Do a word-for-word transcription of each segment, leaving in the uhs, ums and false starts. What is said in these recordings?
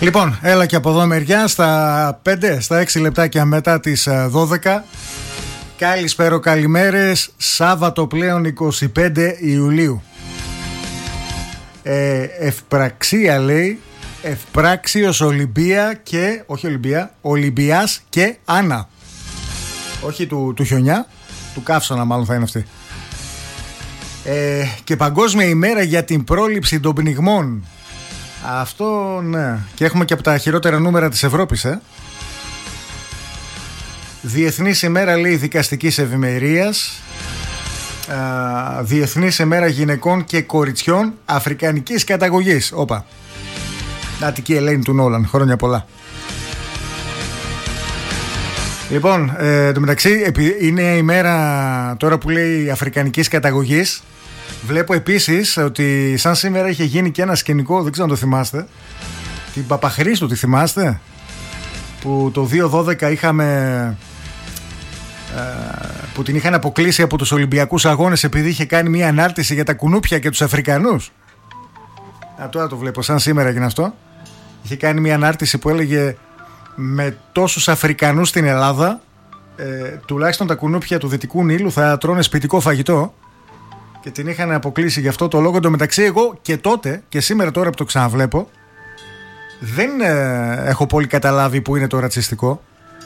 Λοιπόν, έλα και από εδώ μεριά στα πέντε, στα έξι λεπτάκια μετά τις δώδεκα. Καλησπέρα, καλημέρες. Σάββατο πλέον εικοστή πέμπτη Ιουλίου. ε, Ευπραξία λέει. Ευπράξιος Ολυμπία και... Όχι Ολυμπία, Ολυμπιάς και Άννα. Όχι του, του χιονιά, του καύσωνα μάλλον θα είναι αυτή. ε, Και παγκόσμια ημέρα για την πρόληψη των πνιγμών. Αυτό ναι. Και έχουμε και από τα χειρότερα νούμερα της Ευρώπης, ε. Διεθνής ημέρα λέει δικαστικής ευημερίας. Α, Διεθνής ημέρα γυναικών και κοριτσιών αφρικανικής καταγωγής. Όπα. Αττική Ελένη του Νόλαν. Χρόνια πολλά. Λοιπόν, ε, το μεταξύ είναι η μέρα τώρα που λέει αφρικανικής καταγωγής. Βλέπω επίσης ότι σαν σήμερα είχε γίνει και ένα σκηνικό, δεν ξέρω αν το θυμάστε, την Παπαχρήστου, τη θυμάστε, που το δύο δώδεκα είχαμε ε, που την είχαν αποκλείσει από τους Ολυμπιακούς Αγώνες επειδή είχε κάνει μια ανάρτηση για τα κουνούπια και τους Αφρικανούς. Α, τώρα το βλέπω, σαν σήμερα έγινε αυτό. Είχε κάνει μια ανάρτηση που έλεγε με τόσους Αφρικανούς στην Ελλάδα ε, τουλάχιστον τα κουνούπια του Δυτικού Νείλου θα τρώνε σπιτικό φαγητό. Και την είχαν αποκλείσει γι' αυτό το λόγο. Εν τω μεταξύ, εγώ και τότε και σήμερα, τώρα που το ξαναβλέπω, δεν ε, έχω πολύ καταλάβει που είναι το ρατσιστικό.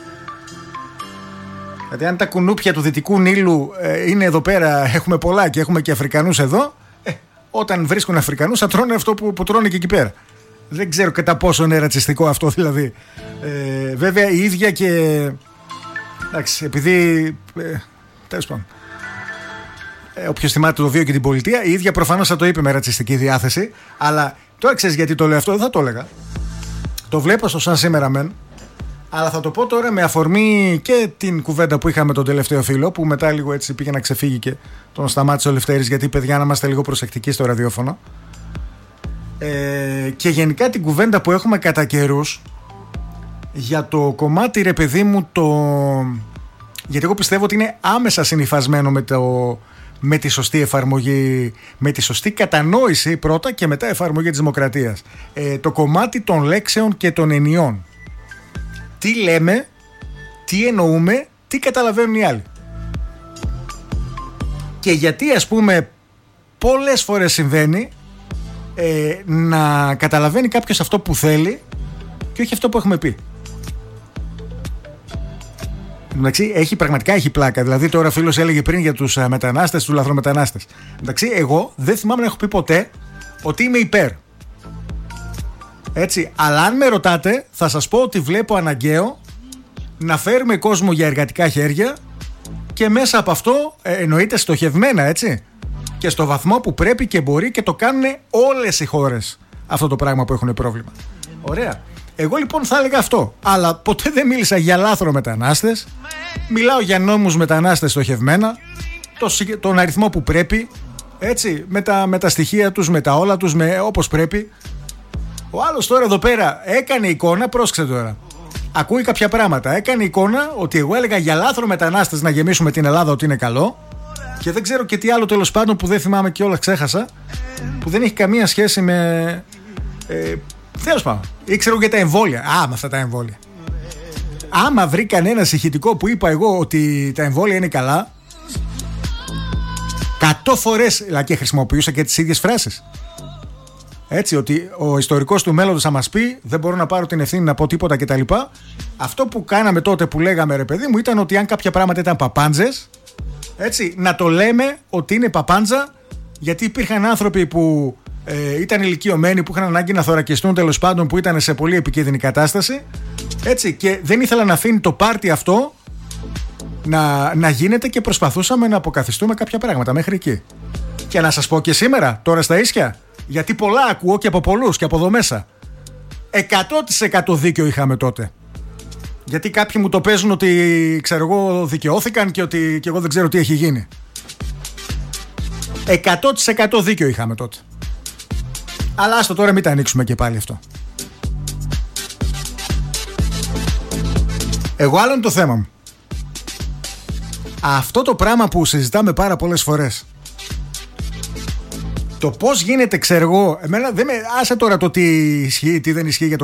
Γιατί αν τα κουνούπια του Δυτικού Νείλου ε, είναι εδώ πέρα, έχουμε πολλά και έχουμε και Αφρικανούς εδώ, ε, όταν βρίσκουν Αφρικανούς θα τρώνε αυτό που, που τρώνε και εκεί πέρα. Δεν ξέρω κατά πόσο είναι ρατσιστικό αυτό δηλαδή. Ε, βέβαια η ίδια και... Εντάξει, επειδή... Ε, τέλος πάντων. Όποιος θυμάται το βίο και την πολιτεία, η ίδια προφανώς θα το είπε με ρατσιστική διάθεση. Αλλά τώρα ξέρεις γιατί το λέω αυτό, δεν θα το έλεγα. Το βλέπω στο σαν σήμερα μεν. Αλλά θα το πω τώρα με αφορμή και την κουβέντα που είχαμε τον τελευταίο φίλο, που μετά λίγο έτσι πήγε να ξεφύγει και τον σταμάτησε ο Λευτέρης, γιατί παιδιά να είμαστε λίγο προσεκτικοί στο ραδιόφωνο. Ε, και γενικά την κουβέντα που έχουμε κατά καιρούς για το κομμάτι, ρε παιδί μου, το... γιατί εγώ πιστεύω ότι είναι άμεσα συνυφασμένο με το... με τη σωστή εφαρμογή, με τη σωστή κατανόηση πρώτα και μετά εφαρμογή της δημοκρατίας. Ε, το κομμάτι των λέξεων και των ενιών. Τι λέμε, τι εννοούμε, τι καταλαβαίνουν οι άλλοι. Και γιατί ας πούμε πολλές φορές συμβαίνει ε, να καταλαβαίνει κάποιος αυτό που θέλει και όχι αυτό που έχουμε πει. Εντάξει, έχει, πραγματικά έχει πλάκα. Δηλαδή, τώρα ο φίλος έλεγε πριν για τους μετανάστες, τους λαθρομετανάστες. Εντάξει, εγώ δεν θυμάμαι να έχω πει ποτέ ότι είμαι υπέρ. Έτσι, αλλά αν με ρωτάτε, θα σας πω ότι βλέπω αναγκαίο να φέρουμε κόσμο για εργατικά χέρια και μέσα από αυτό ε, εννοείται στοχευμένα, έτσι. Και στο βαθμό που πρέπει και μπορεί και το κάνουν όλες οι χώρες αυτό το πράγμα που έχουν πρόβλημα. Ωραία. Εγώ λοιπόν θα έλεγα αυτό. Αλλά ποτέ δεν μίλησα για λάθρο μετανάστες. Μιλάω για νόμους μετανάστες στοχευμένα, το, τον αριθμό που πρέπει, έτσι, με τα, με τα στοιχεία τους, με τα όλα τους, με, όπως πρέπει. Ο άλλος τώρα εδώ πέρα έκανε εικόνα, πρόσεξε τώρα. Ακούει κάποια πράγματα. Έκανε εικόνα ότι εγώ έλεγα για λάθρο μετανάστες να γεμίσουμε την Ελλάδα ότι είναι καλό. Και δεν ξέρω και τι άλλο τέλος πάντων που δεν θυμάμαι και όλα ξέχασα. Που δεν έχει καμία σχέση με... Ε, Τέλος πάντων, ήξερα για τα εμβόλια. Α, με αυτά τα εμβόλια. Άμα βρει κανένα ηχητικό που είπα εγώ ότι τα εμβόλια είναι καλά, εκατό φορές και χρησιμοποιούσα και τις ίδιες φράσεις. Έτσι, ότι ο ιστορικός του μέλλοντος θα μας πει, δεν μπορώ να πάρω την ευθύνη να πω τίποτα κτλ. Αυτό που κάναμε τότε που λέγαμε, ρε παιδί μου, ήταν ότι αν κάποια πράγματα ήταν παπάντζες, έτσι, να το λέμε ότι είναι παπάντζα, γιατί υπήρχαν άνθρωποι που ε, ήταν ηλικιωμένοι, που είχαν ανάγκη να θωρακιστούν, τέλος πάντων, που ήταν σε πολύ επικίνδυνη κατάσταση, έτσι, και δεν ήθελα να αφήνει το πάρτι αυτό να, να γίνεται και προσπαθούσαμε να αποκαθιστούμε κάποια πράγματα μέχρι εκεί. Και να σας πω και σήμερα, τώρα στα ίσια, γιατί πολλά ακούω και από πολλούς και από εδώ μέσα, εκατό τοις εκατό δίκιο είχαμε τότε. Γιατί κάποιοι μου το παίζουν ότι, ξέρω εγώ, δικαιώθηκαν και ότι και εγώ δεν ξέρω τι έχει γίνει. εκατό τοις εκατό δίκιο είχαμε τότε. Αλλά άστο τώρα, μην τα ανοίξουμε και πάλι αυτό. Εγώ άλλο είναι το θέμα μου. Αυτό το πράγμα που συζητάμε πάρα πολλές φορές, το πώς γίνεται, ξέρω εγώ, εμένα δεν με, άσε τώρα το τι ισχύει, τι δεν ισχύει για το